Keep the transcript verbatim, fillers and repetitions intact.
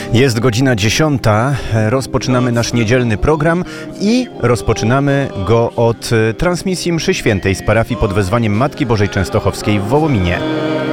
Jest godzina dziesiąta, rozpoczynamy nasz niedzielny program i rozpoczynamy go od transmisji mszy świętej z parafii pod wezwaniem Matki Bożej Częstochowskiej w Wołominie.